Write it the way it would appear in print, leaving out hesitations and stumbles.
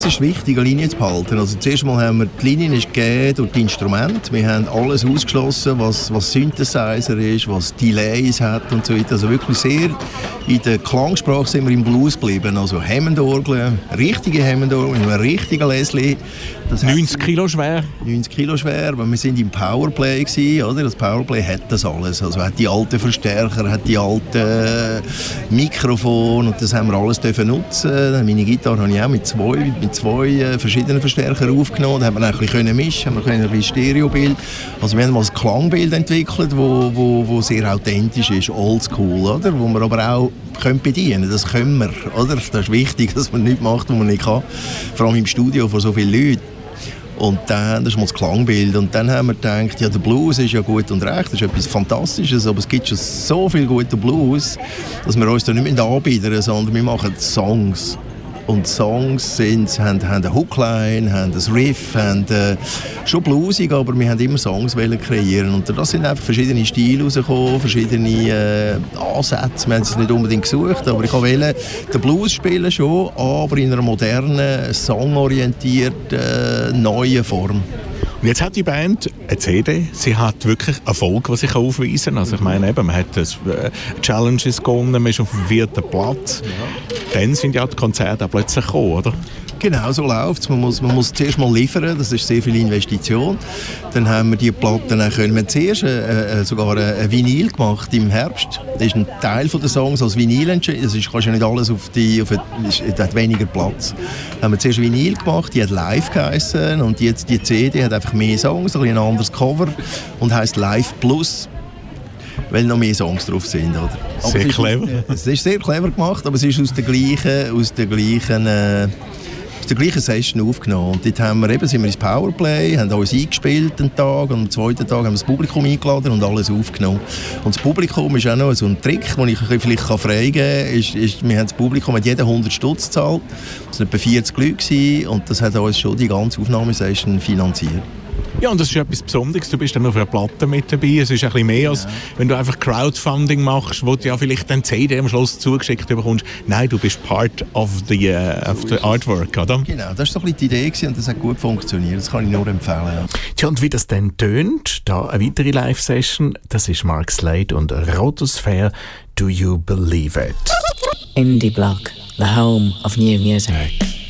Es ist wichtig, eine Linie zu behalten. Also zuerst mal haben wir die Linie ist gegeben durch die Instrumente. Wir haben alles ausgeschlossen, was Synthesizer ist, was Delays hat und so weiter. Also wirklich sehr in der Klangsprache sind wir im Blues geblieben. Also Hammond-Orgel, richtige Hammond-Orgel mit einem richtigen Leslie. Das 90 Kilo schwer. 90 Kilo schwer, weil wir sind im Powerplay gewesen, oder? Das Powerplay hat das alles. Also hat die alten Verstärker, hat die alten Mikrofone und das haben wir alles dürfen nutzen. Meine Gitarre habe ich auch mit zwei verschiedenen Verstärkern aufgenommen. Da haben wir ein bisschen mischen, haben wir ein bisschen Stereobild. Also wir haben mal ein Klangbild entwickelt, wo sehr authentisch ist, oldschool, oder? Wo wir aber auch bedienen können. Das können wir, oder? Das ist wichtig, dass man nichts macht, was man nicht kann. Vor allem im Studio vor so vielen Leuten. Und dann, das ist mal das Klangbild. Und dann haben wir gedacht, ja, der Blues ist ja gut und recht, das ist etwas Fantastisches, aber es gibt schon so viel guten Blues, dass wir uns da nicht mehr anbieten, sondern wir machen Songs. Und Songs haben eine Hookline, haben ein Riff, haben schon bluesig, aber wir haben immer Songs kreieren. Und da sind einfach verschiedene Stile rausgekommen, verschiedene Ansätze. Wir haben es nicht unbedingt gesucht, aber ich wollte den Blues spielen schon, aber in einer modernen, songorientierten, neuen Form. Und jetzt hat die Band eine CD, sie hat wirklich Erfolg, was ich aufweisen kann. Also ich meine, eben, man hat das Challenges gewonnen, man ist auf dem 4. Platz. Ja. Dann sind ja die Konzerte auch plötzlich gekommen, oder? Genau, so läuft es. Man muss zuerst mal liefern, das ist sehr viel Investition. Dann haben wir die Platten können wir zuerst sogar ein Vinyl gemacht im Herbst. Das ist ein Teil der Songs als Vinyl entschieden. Das kannst ja nicht alles es hat weniger Platz. Dann haben wir zuerst Vinyl gemacht, die hat Live geheissen und jetzt die CD hat einfach mehr Songs, ein anderes Cover und heisst Live Plus. Weil noch mehr Songs drauf sind. Oder? Sehr clever. Es ist sehr clever gemacht, aber es ist aus der gleichen Session aufgenommen. Und dort sind wir ins Powerplay, haben uns eingespielt einen Tag und am zweiten Tag haben wir das Publikum eingeladen und alles aufgenommen. Und das Publikum ist auch noch so ein Trick, den ich vielleicht freigeben kann. Wir haben das Publikum hat jeder 100 Stutz gezahlt. Das waren etwa 40 Leute und das hat uns schon die ganze Aufnahmesession finanziert. Ja, und das ist etwas Besonderes. Du bist dann auf einer Platte mit dabei. Es ist ein bisschen mehr, als wenn du einfach Crowdfunding machst, wo du ja vielleicht dann CD am Schluss zugeschickt bekommst. Nein, du bist part of the artwork, oder? Genau, das war so ein bisschen die Idee und das hat gut funktioniert. Das kann ich nur empfehlen. Ja. Tja, und wie das dann tönt, da eine weitere Live-Session, das ist Mark Slade und Rotosphäre, Do You Believe It? Indie Block, the home of new music.